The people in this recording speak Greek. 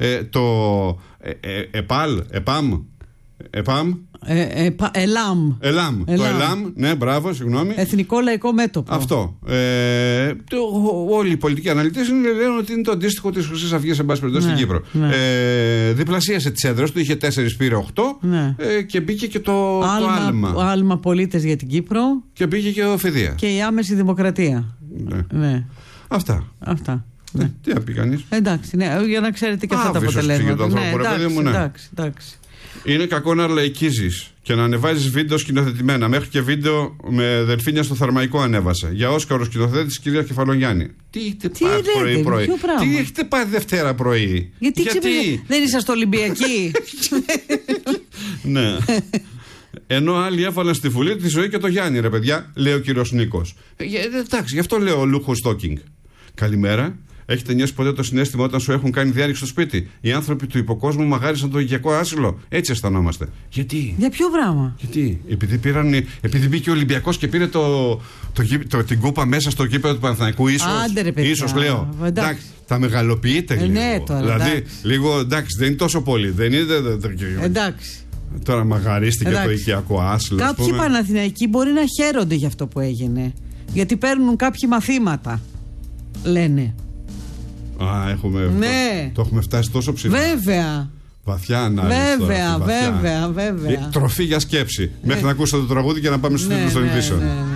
Το ΕΠΑΜ. ΕΛΑΜ. Το ΕΛΑΜ, ναι, μπράβο, συγγνώμη. Εθνικό Λαϊκό Μέτωπο. Αυτό. Όλοι οι πολιτικοί αναλυτές λένε ότι είναι το αντίστοιχο της Χρυσής Αυγής, εν πάση περιπτώσει, στην Κύπρο. Διπλασίασε τις έδρες του, είχε 4, πήρε 8 και μπήκε και το άλμα. Άλμα πολίτες για την Κύπρο. Και μπήκε και ο Φεδία. Και η άμεση δημοκρατία. Ναι. Αυτά. Τι να πει κανείς. Εντάξει, ναι, για να ξέρετε και αυτά τα αποτελέσματα. Εντάξει. Είναι κακό να λαϊκίζεις και να ανεβάζεις βίντεο σκηνοθετημένα. Μέχρι και βίντεο με δελφίνια στο Θερμαϊκό ανέβασα. Για Όσκαρο σκηνοθέτης κυρία Κεφαλογιάννη. Τι έχετε πάρει πρωί? Τι έχετε πάρει Δευτέρα πρωί? Γιατί? Δεν είσαστε Ολυμπιακοί? Ναι. Ενώ άλλοι έβαλαν στη Βουλή τη ζωή και το Γιάννη, ρε παιδιά, λέει ο κύριος Νίκος. Εντάξει, γι' αυτό λέω Λούχο Στόκινγκ. Καλημέρα. Έχετε νιώσει ποτέ το συναίσθημα όταν σου έχουν κάνει διάρρηξη στο σπίτι? Οι άνθρωποι του υποκόσμου μαγάρισαν το οικιακό άσυλο. Έτσι αισθανόμαστε. Γιατί? Για ποιο πράγμα? Γιατί? Επειδή μπήκε ο Ολυμπιακός και πήρε την κούπα μέσα στο γήπεδο του Παναθηναϊκού. Ίσως λέω. Εντάξει, τα μεγαλοποιείτε λίγο. Ναι, τώρα, δηλαδή, λίγο εντάξει, δεν είναι τόσο πολύ. Δεν είναι. Εντάξει. Τώρα μαγαρίστηκε το οικιακό άσυλο. Κάποιοι Παναθηναϊκοί μπορεί να χαίρονται για αυτό που έγινε. Γιατί παίρνουν κάποιοι μαθήματα. Λένε. Το έχουμε φτάσει τόσο ψηλά. Βέβαια. Βαθιά ανάλυση. Βέβαια. Τροφή για σκέψη. Μέχρι να ακούσετε το τραγούδι και να πάμε στους τίτλους των ειδήσεων.